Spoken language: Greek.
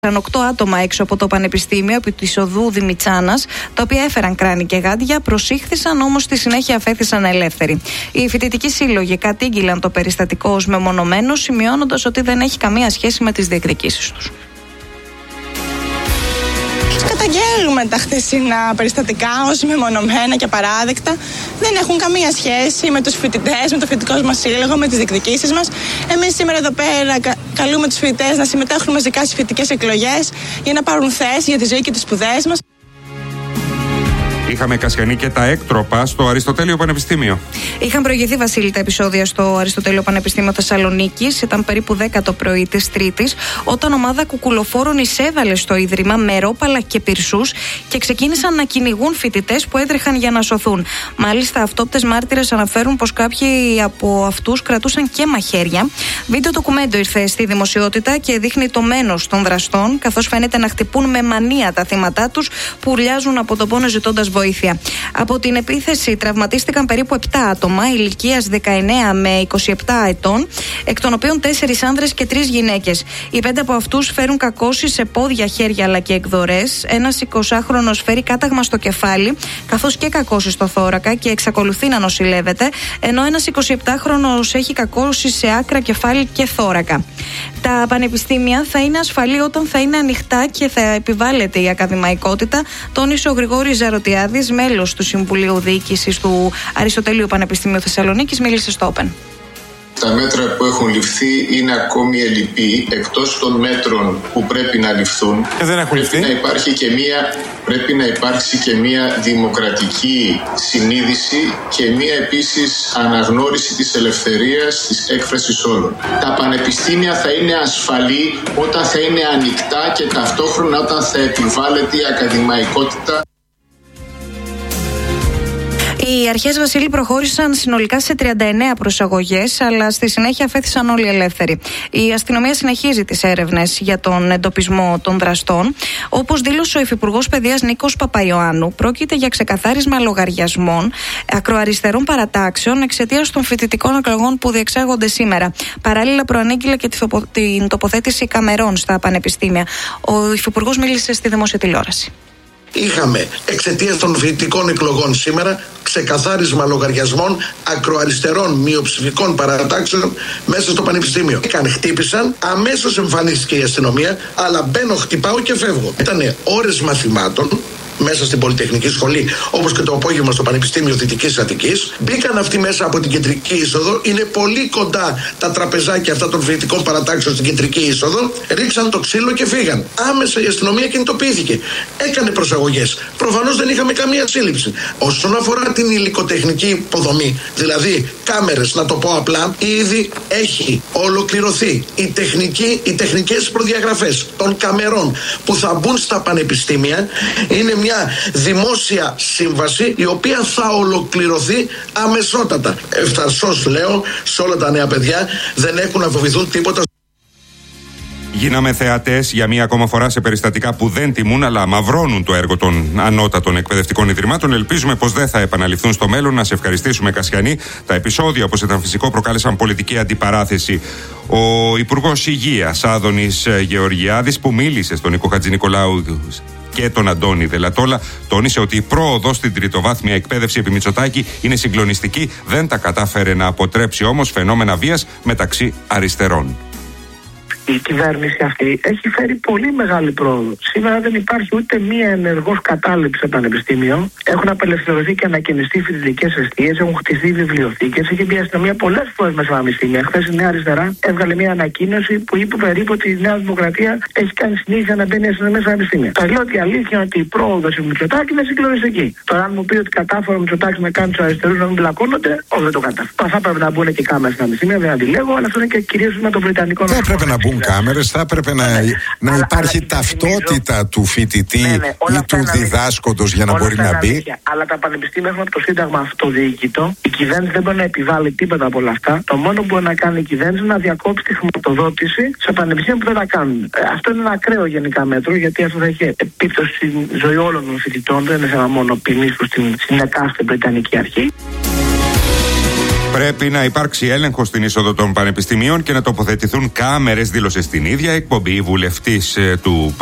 8 άτομα έξω από το Πανεπιστήμιο επί της οδού Δημητσάνας, τα οποία έφεραν κράνη και γάντια, προσήχθησαν όμως στη συνέχεια αφέθησαν ελεύθεροι. Οι φοιτητικοί σύλλογοι κατήγγειλαν το περιστατικό ως μεμονωμένο, σημειώνοντας ότι δεν έχει καμία σχέση με τις διεκδικήσεις τους. Καταγγέλουμε τα χθεσινά περιστατικά ως μεμονωμένα και απαράδεκτα. Δεν έχουν καμία σχέση με τους φοιτητές, με το φοιτητικό μας σύλλογο, με τις διεκδικήσεις μας. Εμείς σήμερα εδώ πέρα καλούμε τους φοιτητές να συμμετέχουν μαζικά στις φοιτητικές εκλογές για να πάρουν θέση για τη ζωή και τις σπουδές μας. Είχαμε Κασιανή και τα έκτροπα στο Αριστοτέλειο Πανεπιστήμιο. Είχαν προηγηθεί, Βασίλη, τα επεισόδια στο Αριστοτέλειο Πανεπιστήμιο Θεσσαλονίκης. Ήταν περίπου 10 το πρωί της Τρίτης, όταν ομάδα κουκουλοφόρων εισέβαλε στο ίδρυμα με ρόπαλα και πυρσούς και ξεκίνησαν να κυνηγούν φοιτητές που έτρεχαν για να σωθούν. Μάλιστα, αυτόπτες μάρτυρες αναφέρουν πως κάποιοι από αυτούς κρατούσαν και μαχαίρια. Βίντεο ντοκουμέντο ήρθε στη δημοσιότητα και δείχνει το μένος των δραστών, καθώς φαίνεται να χτυπούν με μανία τα θύματά τους που ουρλιάζουν από τον πόνο ζητώντας βοήθεια. Από την επίθεση τραυματίστηκαν περίπου 7 άτομα ηλικίας 19 με 27 ετών, εκ των οποίων 4 άνδρες και 3 γυναίκες. Οι 5 από αυτούς φέρουν κακώσεις σε πόδια, χέρια αλλά και εκδορές. Ένας 20χρονος φέρει κάταγμα στο κεφάλι, καθώς και κακώσεις στο θώρακα και εξακολουθεί να νοσηλεύεται, ενώ ένας 27χρονος έχει κακώσεις σε άκρα, κεφάλι και θώρακα. Τα πανεπιστήμια θα είναι ασφαλή όταν θα είναι ανοιχτά και θα επιβάλλεται η ακαδημαϊκότητα, τόνισε ο Γρηγόρης Ζαρωτιάδης, μέλος του Συμβουλίου Διοίκησης του Αριστοτέλειου Πανεπιστημίου Θεσσαλονίκης, μίλησε στο Open. Τα μέτρα που έχουν ληφθεί είναι ακόμη ελλειπή, εκτός των μέτρων που πρέπει να ληφθούν. Δεν έχουν ληφθεί. Πρέπει να υπάρξει και μια δημοκρατική συνείδηση και μια επίσης αναγνώριση της ελευθερίας της έκφρασης όλων. Τα πανεπιστήμια θα είναι ασφαλή όταν θα είναι ανοιχτά και ταυτόχρονα όταν θα επιβάλλεται η ακαδημαϊκότητα. Οι αρχές, Βασίλη, προχώρησαν συνολικά σε 39 προσαγωγές, αλλά στη συνέχεια αφέθησαν όλοι ελεύθεροι. Η αστυνομία συνεχίζει τις έρευνες για τον εντοπισμό των δραστών. Όπως δήλωσε ο Υφυπουργός Παιδείας Νίκος Παπαϊωάννου, πρόκειται για ξεκαθάρισμα λογαριασμών ακροαριστερών παρατάξεων εξαιτίας των φοιτητικών εκλογών που διεξάγονται σήμερα. Παράλληλα, προανήγγειλε και την τοποθέτηση καμερών στα πανεπιστήμια. Ο Υφυπουργός μίλησε στη δημόσια τηλεόραση. Είχαμε εξαιτίας των φοιτητικών εκλογών σήμερα ξεκαθάρισμα λογαριασμών ακροαριστερών μειοψηφικών παρατάξεων μέσα στο πανεπιστήμιο. Χτύπησαν, αμέσως εμφανίστηκε η αστυνομία, αλλά μπαίνω, χτυπάω και φεύγω. Ήτανε ώρες μαθημάτων μέσα στην Πολυτεχνική Σχολή, όπως και το απόγευμα στο Πανεπιστήμιο Δυτικής Αττικής. Μπήκαν αυτοί μέσα από την κεντρική είσοδο, είναι πολύ κοντά τα τραπεζάκια αυτά των φοιτητικών παρατάξεων στην κεντρική είσοδο. Ρίξαν το ξύλο και φύγαν. Άμεσα η αστυνομία κινητοποιήθηκε. Έκανε προσαγωγές. Προφανώς δεν είχαμε καμία σύλληψη. Όσον αφορά την υλικοτεχνική υποδομή, δηλαδή κάμερες, να το πω απλά, ήδη έχει ολοκληρωθεί οι τεχνικές προδιαγραφές των καμερών που θα μπουν στα πανεπιστήμια. Είναι μια δημόσια σύμβαση η οποία θα ολοκληρωθεί αμεσότατα. Ευθαρσώς λέω σε όλα τα νέα παιδιά, δεν έχουν να φοβηθούν τίποτα. Γίναμε θεατές για μία ακόμα φορά σε περιστατικά που δεν τιμούν αλλά μαυρώνουν το έργο των ανώτατων εκπαιδευτικών ιδρυμάτων. Ελπίζουμε πως δεν θα επαναληφθούν στο μέλλον. Να σε ευχαριστήσουμε, Κασιανή. Τα επεισόδια, όπως ήταν φυσικό, προκάλεσαν πολιτική αντιπαράθεση. Ο Υπουργός Υγείας Άδωνης Γεωργιάδης, που μίλησε στον Νίκο Χατζηνικολάου και τον Αντώνη Δελατόλα, τόνισε ότι η πρόοδος στην τριτοβάθμια εκπαίδευση επί Μητσοτάκη είναι συγκλονιστική. Δεν τα κατάφερε να αποτρέψει όμως φαινόμενα βίας μεταξύ αριστερών. Η κυβέρνηση αυτή έχει φέρει πολύ μεγάλη πρόοδο. Σήμερα δεν υπάρχει ούτε μία ενεργός κατάληψη σε πανεπιστήμιο. Έχουν απελευθερωθεί και ανακαινιστεί φοιτητικές εστίες, έχουν χτιστεί βιβλιοθήκες. Έχει μπει η αστυνομία πολλές φορές μέσα στα πανεπιστήμια. Χθες η Νέα Αριστερά έβγαλε μία ανακοίνωση που είπε περίπου ότι η Νέα Δημοκρατία έχει κάνει συνήθεια να μπαίνει η αστυνομία στα πανεπιστήμια. Θα λέω ότι η αλήθεια είναι ότι η πρόοδος του Μητσοτάκη είναι συγκλονιστική. Τώρα, αν μου πει ότι κατάφερε ο Μητσοτάκης να κάνει τους αριστερούς να μην μπλακώνονται, όχι, δεν το κατάφερε. Θα έπρεπε να μπουν και κάμερες στα πανεπιστήμια, δεν αντιλέγω, αλλά αυτό είναι και κυρίως με τον Βρετανικό νόμο. Δεν έπρεπε να μπουν κάμερες, θα έπρεπε να υπάρχει ταυτότητα του φοιτητή ή του διδάσκοντος για να μπορεί να μπει. Αλλά τα πανεπιστήμια έχουν από το Σύνταγμα αυτοδιοίκητο. Η κυβέρνηση δεν μπορεί να επιβάλλει τίποτα από όλα αυτά. Το μόνο που μπορεί να κάνει η κυβέρνηση είναι να διακόψει τη χρηματοδότηση σε πανεπιστήμια που δεν τα κάνουν. Αυτό είναι ένα ακραίο γενικά μέτρο, γιατί αυτό θα έχει επίπτωση στην ζωή όλων των φοιτητών. Δεν είναι θέμα μόνο ποινής προς την εκάστοτε Βρετανική Αρχή. Πρέπει να υπάρξει έλεγχος στην είσοδο των πανεπιστημίων και να τοποθετηθούν κάμερες, δήλωσε στην ίδια εκπομπή η βουλευτής του